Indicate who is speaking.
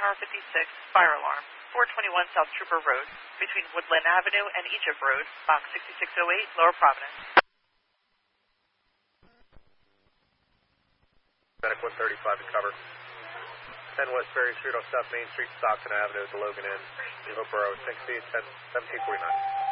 Speaker 1: Tower 56, fire alarm, 421 South Trooper Road, between Woodland Avenue and Egypt Road, box 6608, Lower Providence.
Speaker 2: Medic 135 to cover. 10 West Ferry Street on South Main Street, Stockton Avenue at the Logan Inn. New Hope Borough 60, 1749.